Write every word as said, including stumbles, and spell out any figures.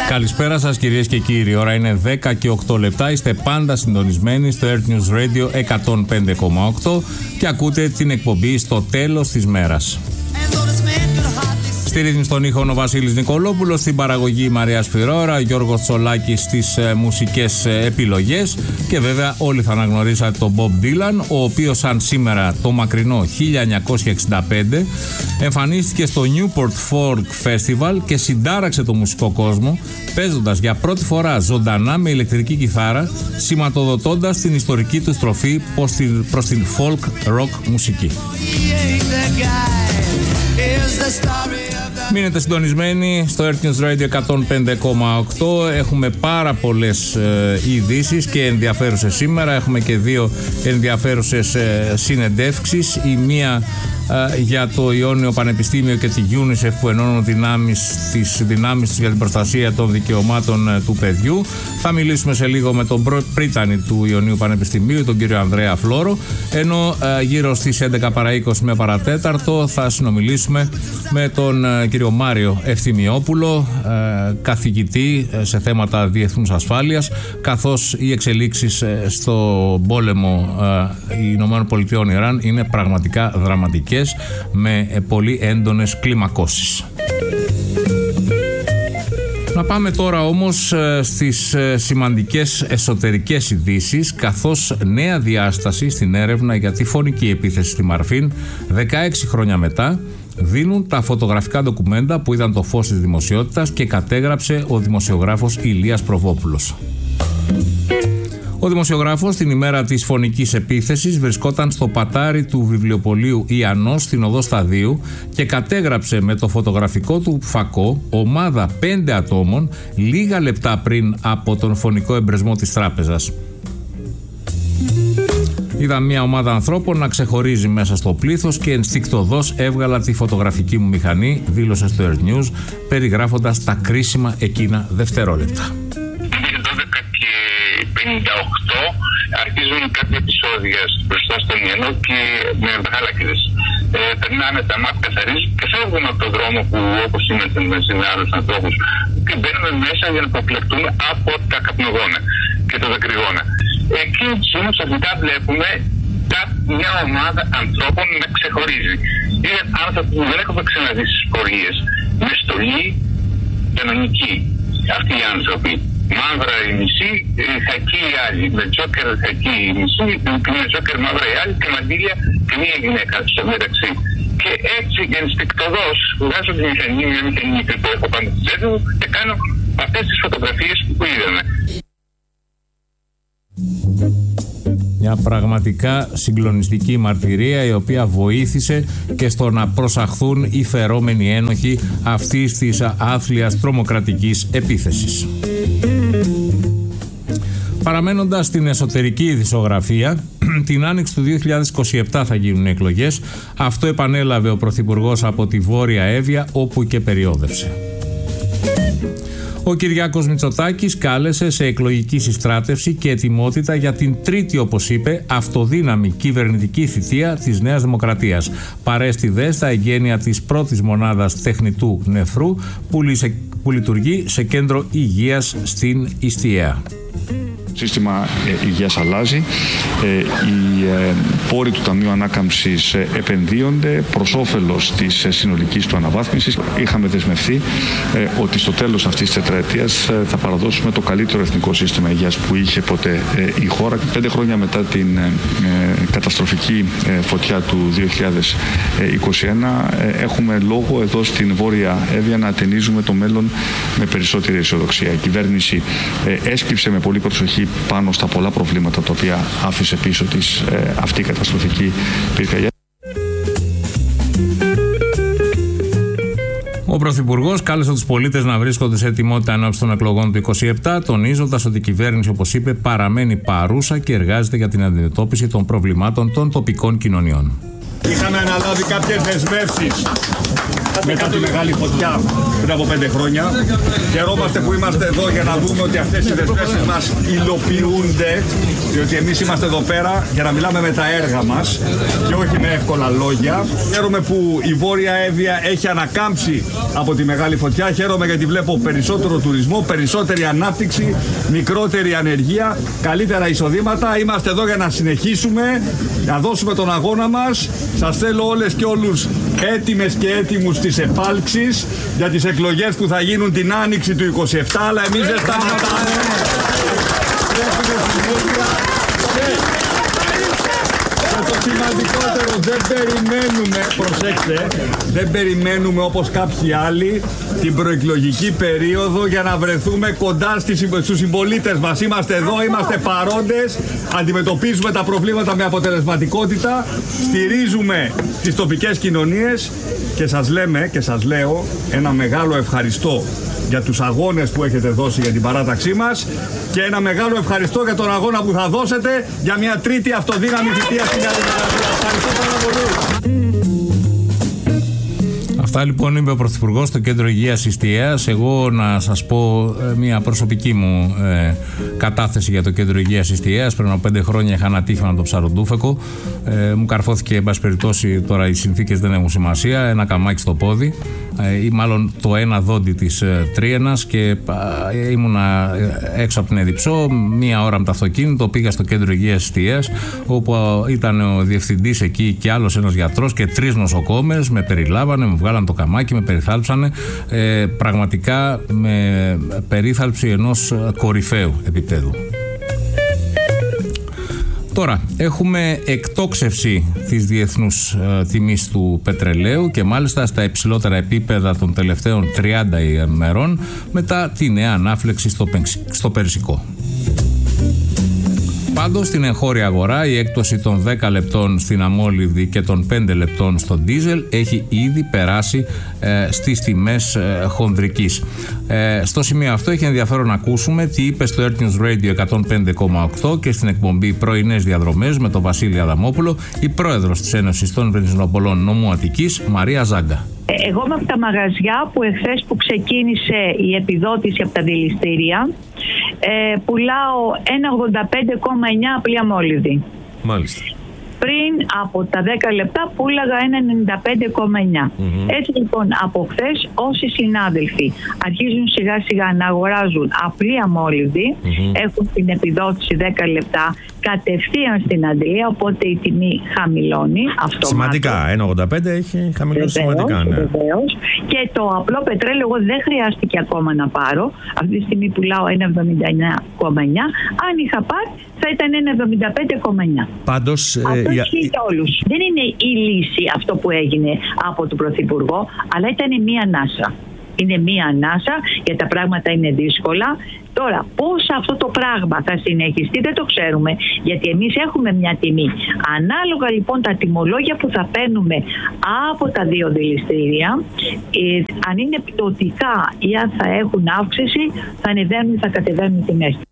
Καλησπέρα σας κυρίες και κύριοι. Ώρα είναι δέκα και οκτώ λεπτά. Είστε πάντα συντονισμένοι στο Earth News Radio εκατόν πέντε κόμμα οκτώ και ακούτε την εκπομπή στο τέλος της μέρας. Στη ρύθμιση στον ήχο ο Βασίλης Νικολόπουλος, στην παραγωγή η Μαρία Σφυρώρα, Γιώργος Τσολάκης στις ε, μουσικές ε, επιλογές και βέβαια όλοι θα αναγνωρίσατε τον Bob Dylan, ο οποίος σαν σήμερα το μακρινό χίλια εννιακόσια εξήντα πέντε εμφανίστηκε στο Newport Folk Festival και συντάραξε το μουσικό κόσμο παίζοντας για πρώτη φορά ζωντανά με ηλεκτρική κιθάρα, σηματοδοτώντας την ιστορική του στροφή προς την folk rock μουσική. Μείνετε συντονισμένοι στο Earth News Radio εκατόν πέντε κόμμα οκτώ. Έχουμε πάρα πολλές ε, ειδήσεις και ενδιαφέρουσες σήμερα. Έχουμε και δύο ενδιαφέρουσες ε, συνεντεύξεις. Η μία ε, για το Ιόνιο Πανεπιστήμιο και τη UNICEF που ενώνουν δυνάμεις, τις δυνάμεις τους για την προστασία των δικαιωμάτων ε, του παιδιού. Θα μιλήσουμε σε λίγο με τον πρίτανη του Ιωνίου Πανεπιστημίου, τον κύριο Ανδρέα Φλόρο. Ενώ ε, γύρω στις έντεκα παρά είκοσι με παρατέταρτο θα συνομιλήσουμε με τον ε, κύριο Μάριο Ευθυμιόπουλο, ε, καθηγητή σε θέματα διεθνούς ασφάλειας, καθώς οι εξελίξεις στο πόλεμο ε, Ηνωμένων Πολιτειών Ιράν είναι πραγματικά δραματικές, με ε, πολύ έντονες κλιμακώσεις. Να πάμε τώρα όμως στις σημαντικές εσωτερικές ειδήσεις, καθώς νέα διάσταση στην έρευνα για τη φωνική επίθεση στη Μαρφίν δεκαέξι χρόνια μετά δίνουν τα φωτογραφικά ντοκουμέντα που είδαν το φως της δημοσιότητας και κατέγραψε ο δημοσιογράφος Ηλίας Προβόπουλος. Ο δημοσιογράφος την ημέρα της φωνικής επίθεσης βρισκόταν στο πατάρι του βιβλιοπωλείου Ιαννός στην οδό Σταδίου και κατέγραψε με το φωτογραφικό του φακό ομάδα πέντε ατόμων λίγα λεπτά πριν από τον φωνικό εμπρεσμό της τράπεζας. Είδα μια ομάδα ανθρώπων να ξεχωρίζει μέσα στο πλήθος και ενστικτωδώς έβγαλα τη φωτογραφική μου μηχανή, δήλωσε στο Earth News, περιγράφοντας τα κρίσιμα εκείνα δευτερόλεπτα. πενήντα οκτώ αρχίζουν κάποια επεισόδια μπροστά στον Ιαννό και με γάλακτες. Ε, περνάνε τα μάτια, καθαρίζουν και φεύγουν από τον δρόμο που όπως είμαστε με άλλους ανθρώπους και μπαίνουν μέσα για να προπλεκτούν από τα καπνογόνα και τα δακρυγόνα. Εκείνη τη στιγμή ξαφνικά βλέπουμε μια ομάδα ανθρώπων να ξεχωρίζει. Είναι άνθρωποι που δεν έχουμε ξαναδεί στις πορείες. Με στολή κανονική αυτοί οι άνθρωποι. Μαύρα η μισή, χακί οι άλλοι. Με τζόκερ χακί η μισή, με τζόκερ μαύρα οι άλλοι και μαντήλια και μία γυναίκα στο μεταξύ. Και έτσι ενστικτωδώς βγάζω τη μηχανή, μια μηχανή που έχω πάνω στη τσέπη μου και κάνω αυτές τις φωτογραφίες που είδαμε. Μια πραγματικά συγκλονιστική μαρτυρία, η οποία βοήθησε και στο να προσαχθούν οι φερόμενοι ένοχοι αυτής της άθλιας τρομοκρατικής επίθεσης. Παραμένοντας στην εσωτερική ειδησιογραφία, την άνοιξη του δύο χιλιάδες είκοσι επτά θα γίνουν εκλογές. Αυτό επανέλαβε ο Πρωθυπουργός από τη Βόρεια Εύβοια, όπου και περιόδευσε. Ο Κυριάκος Μητσοτάκης κάλεσε σε εκλογική συστράτευση και ετοιμότητα για την τρίτη, όπως είπε, αυτοδύναμη κυβερνητική θητεία της Νέας Δημοκρατίας. Παρέστη δε στα εγγένεια της πρώτης μονάδας τεχνητού νεφρού που λειτουργεί σε κέντρο υγείας στην Ιστιαία. Το σύστημα ε, υγείας αλλάζει, ε, οι ε, πόροι του Ταμείου Ανάκαμψης ε, επενδύονται προς όφελος της ε, συνολικής του αναβάθμισης. Είχαμε δεσμευθεί ε, ότι στο τέλος αυτής της τετραετίας ε, θα παραδώσουμε το καλύτερο εθνικό σύστημα υγείας που είχε ποτέ ε, η χώρα. Πέντε χρόνια μετά την ε, καταστροφική ε, φωτιά του δύο χιλιάδες είκοσι ένα ε, έχουμε λόγο εδώ στην Βόρεια Εύβοια να ατενίζουμε το μέλλον με περισσότερη αισιοδοξία. Η κυβέρνηση ε, έσκυψε με πολύ προσοχή πάνω στα πολλά προβλήματα τα οποία άφησε πίσω της ε, αυτή η καταστροφική πυρκαγιά. Ο Πρωθυπουργός κάλεσε τους πολίτες να βρίσκονται σε ετοιμότητα ενόψει των εκλογών του είκοσι επτά, τονίζοντας ότι η κυβέρνηση, όπως είπε, παραμένει παρούσα και εργάζεται για την αντιμετώπιση των προβλημάτων των τοπικών κοινωνιών. Είχαμε αναλάβει κάποιες δεσμεύσεις μετά τη μεγάλη φωτιά πριν από πέντε χρόνια. Χαιρόμαστε που είμαστε εδώ για να δούμε ότι αυτές οι δεσμεύσεις μας υλοποιούνται, διότι εμείς είμαστε εδώ πέρα για να μιλάμε με τα έργα μας και όχι με εύκολα λόγια. Χαίρομαι που η Βόρεια Εύβοια έχει ανακάμψει από τη μεγάλη φωτιά. Χαίρομαι γιατί βλέπω περισσότερο τουρισμό, περισσότερη ανάπτυξη, μικρότερη ανεργία, καλύτερα εισοδήματα. Είμαστε εδώ για να συνεχίσουμε, να δώσουμε τον αγώνα μας. Σας θέλω όλες και όλους έτοιμες και έτοιμους της επάλξης για τις εκλογές που θα γίνουν την άνοιξη του είκοσι επτά, αλλά εμείς δεν σταματάμε. Και το σημαντικότερο, δεν περιμένουμε, προσέξτε, δεν περιμένουμε όπως κάποιοι άλλοι την προεκλογική περίοδο για να βρεθούμε κοντά στους συμπολίτες μας. Είμαστε εδώ, είμαστε παρόντες, αντιμετωπίζουμε τα προβλήματα με αποτελεσματικότητα, στηρίζουμε τις τοπικές κοινωνίες και σας λέμε και σας λέω ένα μεγάλο ευχαριστώ για τους αγώνες που έχετε δώσει για την παράταξή μας και ένα μεγάλο ευχαριστώ για τον αγώνα που θα δώσετε για μια τρίτη αυτοδύναμη θητεία στην Νέα Δημοκρατία. Ευχαριστώ πάρα πολύ. Αυτά λοιπόν είπε ο Πρωθυπουργός στο Κέντρο Υγείας Ιστιαίας. Εγώ να σας πω μια προσωπική μου ε, κατάθεση για το Κέντρο Υγείας Ιστιαίας. Πριν από πέντε χρόνια είχα ένα ατύχημα το Ψαροντούφεκο. Ε, μου καρφώθηκε, εν πάση περιπτώσει, τώρα οι συνθήκες δεν έχουν σημασία, ένα καμάκι στο πόδι ε, ή μάλλον το ένα δόντι της ε, τρίενας και ε, ήμουνα έξω από την Εδιψό. Μία ώρα με το αυτοκίνητο πήγα στο Κέντρο Υγείας Ιστιαίας, όπου ε, ήταν ο διευθυντής εκεί και άλλος ένας γιατρός και τρεις νοσοκόμες. Με περιλάβανε, με βγάλανε το καμάκι, με περιθάλψανε ε, πραγματικά με περίθαλψη ενός κορυφαίου επίπεδου. Τώρα έχουμε εκτόξευση της διεθνούς ε, τιμής του πετρελαίου και μάλιστα στα υψηλότερα επίπεδα των τελευταίων τριάντα ημερών μετά τη νέα ανάφλεξη στο, στο Περσικό. Πάντως στην εγχώρια αγορά η έκπτωση των δέκα λεπτών στην αμόλυβδη και των πέντε λεπτών στο ντίζελ έχει ήδη περάσει ε, στις τιμές ε, χονδρικής. Ε, στο σημείο αυτό έχει ενδιαφέρον να ακούσουμε τι είπε στο Earth News Radio εκατόν πέντε κόμμα οκτώ και στην εκπομπή Πρωινές Διαδρομές με τον Βασίλη Αδαμόπουλο η πρόεδρος της Ένωσης των Βενζινοπολών Νομού Αττικής, Μαρία Ζάγκα. Εγώ είμαι από τα μαγαζιά που εχθές που ξεκίνησε η επιδότηση από τα δηληστήρια ε, πουλάω ένα ογδόντα πέντε κόμμα εννιά απλή αμόλυβδη. Μάλιστα. Πριν από τα δέκα λεπτά πούλαγα ένα ενενήντα πέντε κόμμα εννιά. Mm-hmm. Έτσι λοιπόν από χθες όσοι συνάδελφοι αρχίζουν σιγά σιγά να αγοράζουν απλή αμόλυβδη, mm-hmm. έχουν την επιδότηση δέκα λεπτά κατευθείαν στην αντλία, οπότε η τιμή χαμηλώνει αυτομάτως. Σημαντικά, ένα ογδόντα πέντε έχει χαμηλώσει σημαντικά. Ναι. Βεβαίως. Και το απλό πετρέλαιο εγώ δεν χρειάστηκε ακόμα να πάρω. Αυτή τη στιγμή πουλάω ένα εβδομήντα εννιά κόμμα εννιά. Αν είχα πάρει θα ήταν ένα εβδομήντα πέντε κόμμα εννιά. Πάντως, αυτό ε, ισχύει για όλους. Δεν είναι η λύση αυτό που έγινε από τον Πρωθυπουργό, αλλά ήταν μία ανάσα. Είναι μία ανάσα γιατί τα πράγματα είναι δύσκολα. Τώρα, πώς αυτό το πράγμα θα συνεχιστεί δεν το ξέρουμε, γιατί εμείς έχουμε μια τιμή. Ανάλογα λοιπόν τα τιμολόγια που θα παίρνουμε από τα δύο δηληστήρια, ε, αν είναι πτωτικά ή αν θα έχουν αύξηση, θα ανεβαίνουν ή θα κατεβαίνουν οι τιμές.